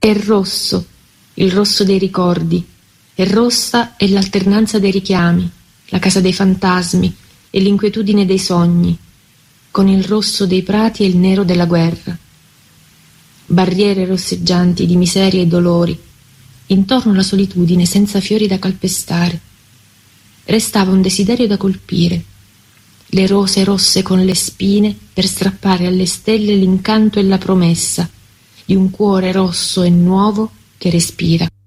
è rosso, il rosso dei ricordi, e rossa è l'alternanza dei richiami, la casa dei fantasmi e l'inquietudine dei sogni, con il rosso dei prati e il nero della guerra. Barriere rosseggianti di miserie e dolori, intorno la solitudine senza fiori da calpestare. Restava un desiderio da colpire, le rose rosse con le spine per strappare alle stelle l'incanto e la promessa di un cuore rosso e nuovo che respira.